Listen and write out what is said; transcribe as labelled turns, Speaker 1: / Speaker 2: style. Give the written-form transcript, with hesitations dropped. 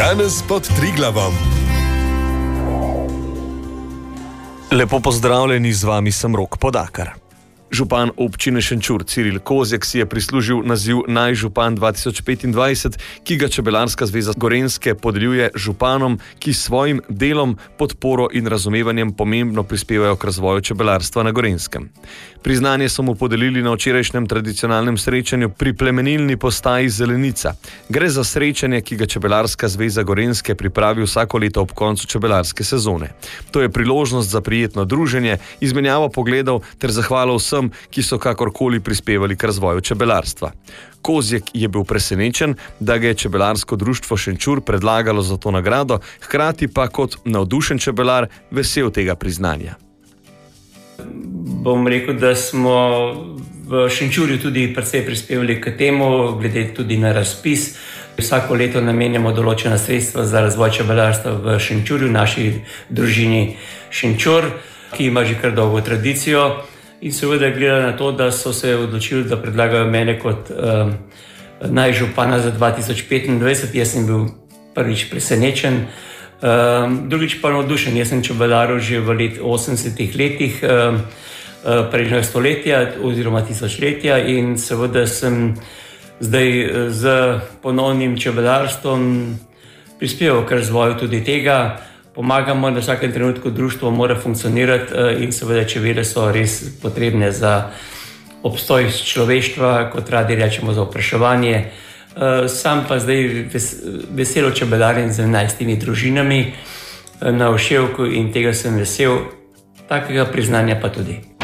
Speaker 1: Danes pod Triglavom.
Speaker 2: Lepo pozdravljeni, z vami sem Rok Podakar. Župan občine Šenčur Ciril Kozjek si je prislužil naziv najžupan 2025, ki ga Čebelarska zveza Gorenjske podeljuje županom, ki s svojim delom, podporo in razumevanjem pomembno prispevajo k razvoju čebelarstva na Gorenjskem. Priznanje so mu podelili na včerajšnjem tradicionalnem srečanju pri plemenilni postaji Zelenica. Gre za srečanje, ki ga Čebelarska zveza Gorenjske pripravi vsako leto ob koncu čebelarske sezone. To je priložnost za prijetno druženje, izmenjavo pogledov ter zahvalo vsem, ki so kakorkoli prispevali k razvoju čebelarstva. Kozjek je bil presenečen, da ga je Čebelarsko društvo Šenčur predlagalo za to nagrado, hkrati pa kot navdušen čebelar vesel tega priznanja.
Speaker 3: Bom rekel, da smo v Šenčurju tudi precej prispevali k temu, glede tudi na razpis. Vsako leto namenjamo določena sredstva za razvoj čebelarstva v Šenčurju, naši družini Šenčur, ki ima že kar dolgo tradicijo. In seveda gleda na to, da so se odločili, da predlagajo mene kot najžupana za 2025. Jaz sem bil prvič presenečen, drugič pa navdušen. Jaz sem čebelaril že v 80-ih letih prejšnjega stoletja oziroma tisočletja in seveda sem zdaj z ponovnim čebelarstvom prispeval k razvoju tudi tega. Pomagamo, da v vsakem trenutku društvo mora funkcionirati in seveda čebele so res potrebne za obstoj človeštva, kot radi rečemo, za opraševanje. Sam pa zdaj veselo čebelarim z 11 družinami na Oševku in tega sem vesel, takega priznanja pa tudi.